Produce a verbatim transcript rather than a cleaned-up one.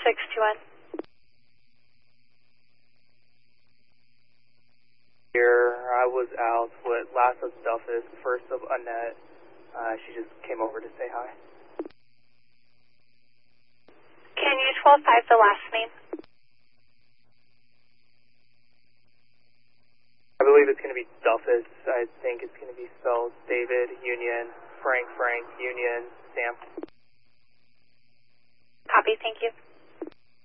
six two one. Here, I was out with last of Duffus, first of Annette. Uh, she just came over to say hi. Can you twelve five the last name? I believe it's going to be Duffus. I think it's going to be spelled David, Union, Frank, Frank, Union, Sam. Copy, thank you.